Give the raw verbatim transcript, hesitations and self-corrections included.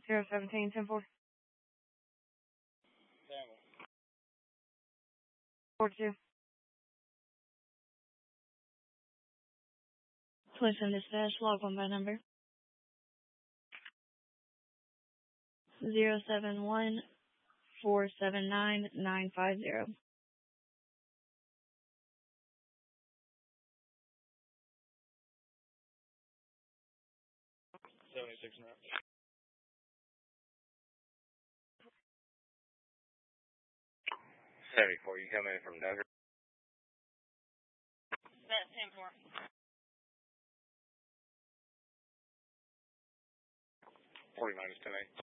zero seventeen ten four. Four two. Police and dispatch, log one by number. Zero seven one four seven nine nine five zero. Seventy-six now. Seventy-four. You coming in from Duggar? That's ten four. Forty minus ten eight.